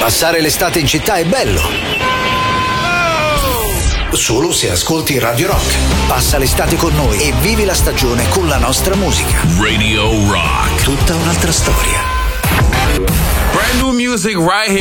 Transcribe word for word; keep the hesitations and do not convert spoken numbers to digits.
Passare l'estate in città è bello. Solo se ascolti Radio Rock. Passa l'estate con noi e vivi la stagione con la nostra musica. Radio Rock. Tutta un'altra storia. Brand new music right here.